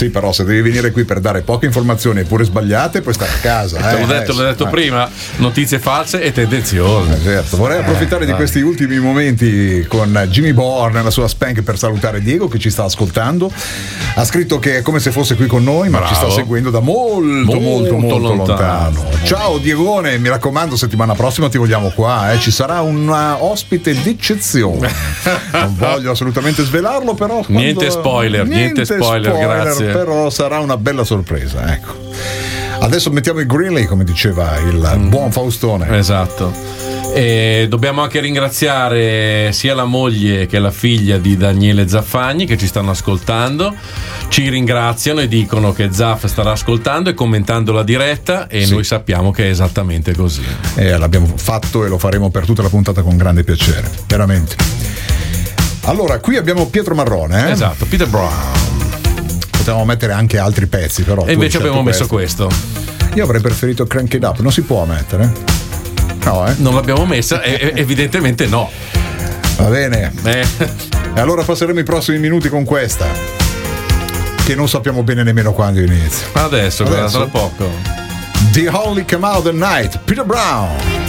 Sì, però se devi venire qui per dare poche informazioni eppure sbagliate, puoi stare a casa. L'ho detto prima, notizie false e tendenziose. Certo. Vorrei approfittare di questi ultimi momenti con Jimmy Bourne e la sua Spank per salutare Diego che ci sta ascoltando. Ha scritto che è come se fosse qui con noi, ma ci sta seguendo da molto lontano. Ciao Diegone, mi raccomando, settimana prossima ti vogliamo qua, ci sarà un ospite d'eccezione. Non voglio assolutamente svelarlo, però niente spoiler, grazie. Però sarà una bella sorpresa, ecco. Adesso mettiamo i Greenley, come diceva il buon Faustone. Esatto. E dobbiamo anche ringraziare sia la moglie che la figlia di Daniele Zaffagni che ci stanno ascoltando. Ci ringraziano e dicono che Zaff starà ascoltando e commentando la diretta e noi sappiamo che è esattamente così. L'abbiamo fatto e lo faremo per tutta la puntata con grande piacere, veramente. Allora, qui abbiamo Pietro Marrone. Esatto, Peter Brown. Potevamo mettere anche altri pezzi, però. E invece abbiamo messo questo. Io avrei preferito Crank It Up, non si può mettere? No, Non l'abbiamo messa, evidentemente no. Va bene. E allora passeremo i prossimi minuti con questa, che non sappiamo bene nemmeno quando inizia. Adesso. Tra poco. The Holy Come Out the Night, Peter Brown.